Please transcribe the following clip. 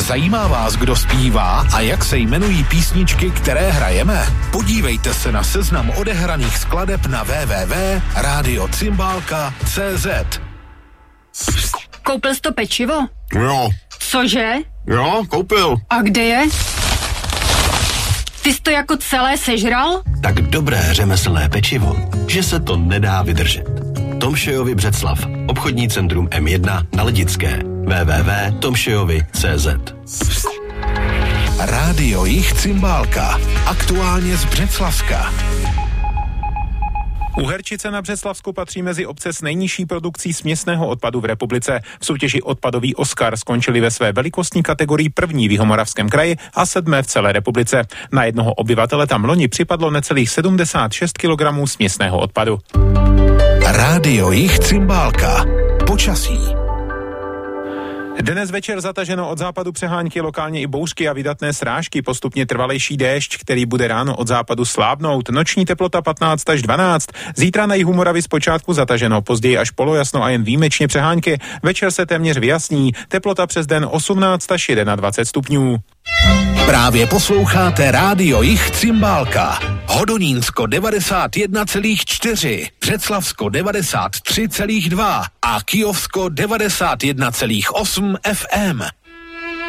Zajímá vás, kdo zpívá a jak se jmenují písničky, které hrajeme? Podívejte se na seznam odehraných skladeb na www.radiocymbalka.cz. Koupil jsi to pečivo? Jo. Cože? Jo, koupil. A kde je? Ty jsi to jako celé sežral? Tak dobré řemeslné pečivo, že se to nedá vydržet. Tomšejovi Břeclav, obchodní centrum M1 na Lidické. www.tomšejovi.cz. Rádio Jich Cymbálka. Aktuálně z Břeclavska. Uherčice na Břeclavsku patří mezi obce s nejnižší produkcí směsného odpadu v republice. V soutěži Odpadový Oscar skončili ve své velikostní kategorii první v Jihomoravském kraji a 7. v celé republice. Na jednoho obyvatele tam loni připadlo necelých 76 kg směsného odpadu. Rádio Jich Cymbálka. Počasí. Dnes večer zataženo od západu přehánky, lokálně i bouřky a vydatné srážky, postupně trvalejší déšť, který bude ráno od západu slábnout. Noční teplota 15 až 12. Zítra na jihu Moravy zpočátku zataženo, později až polojasno a jen výjimečně přehánky. Večer se téměř vyjasní, teplota přes den 18 až 21 stupňů. Právě posloucháte Rádio Jich Cymbálka. Hodonínsko 91,4, Břeclavsko 93,2 a Kyjovsko 91,8 FM.